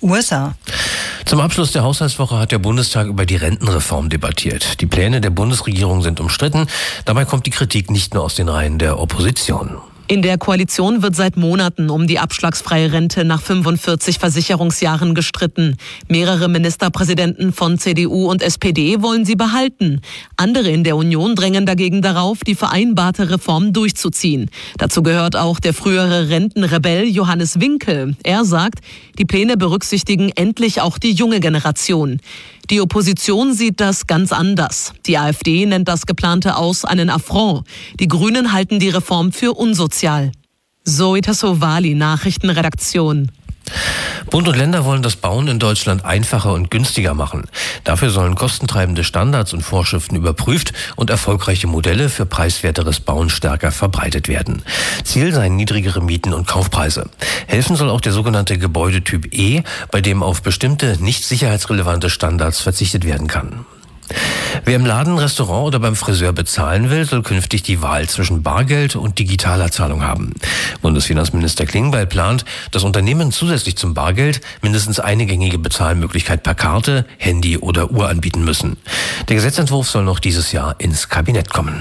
USA. Zum Abschluss der Haushaltswoche hat der Bundestag über die Rentenreform debattiert. Die Pläne der Bundesregierung sind umstritten. Dabei kommt die Kritik nicht nur aus den Reihen der Opposition. In der Koalition wird seit Monaten um die abschlagsfreie Rente nach 45 Versicherungsjahren gestritten. Mehrere Ministerpräsidenten von CDU und SPD wollen sie behalten. Andere in der Union drängen dagegen darauf, die vereinbarte Reform durchzuziehen. Dazu gehört auch der frühere Rentenrebell Johannes Winkel. Er sagt, die Pläne berücksichtigen endlich auch die junge Generation. Die Opposition sieht das ganz anders. Die AfD nennt das geplante Aus einen Affront. Die Grünen halten die Reform für unsozial. Zoe Tassovali, Nachrichtenredaktion. Bund und Länder wollen das Bauen in Deutschland einfacher und günstiger machen. Dafür sollen kostentreibende Standards und Vorschriften überprüft und erfolgreiche Modelle für preiswerteres Bauen stärker verbreitet werden. Ziel seien niedrigere Mieten und Kaufpreise. Helfen soll auch der sogenannte Gebäudetyp E, bei dem auf bestimmte nicht sicherheitsrelevante Standards verzichtet werden kann. Wer im Laden, Restaurant oder beim Friseur bezahlen will, soll künftig die Wahl zwischen Bargeld und digitaler Zahlung haben. Bundesfinanzminister Klingbeil plant, dass Unternehmen zusätzlich zum Bargeld mindestens eine gängige Bezahlmöglichkeit per Karte, Handy oder Uhr anbieten müssen. Der Gesetzentwurf soll noch dieses Jahr ins Kabinett kommen.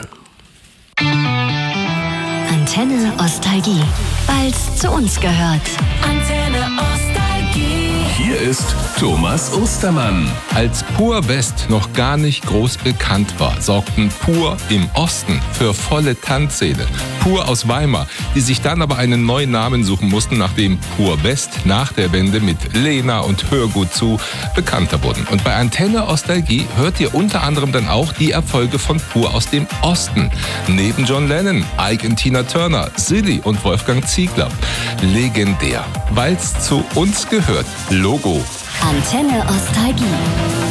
Antenne Ostalgie, weil's zu uns gehört. Antenne Ostalgie. Hier ist Thomas Ostermann. Als Pur West noch gar nicht groß bekannt war, sorgten Pur im Osten für volle Tanzsäle. Pur aus Weimar, die sich dann aber einen neuen Namen suchen mussten, nachdem Pur West nach der Wende mit Lena und Hör gut zu bekannter wurden. Und bei Antenne Ostalgie hört ihr unter anderem dann auch die Erfolge von Pur aus dem Osten. Neben John Lennon, Ike und Tina Turner, Silly und Wolfgang Ziegler. Legendär, weil's zu uns gehört. Logo. Antenne Ostalgie.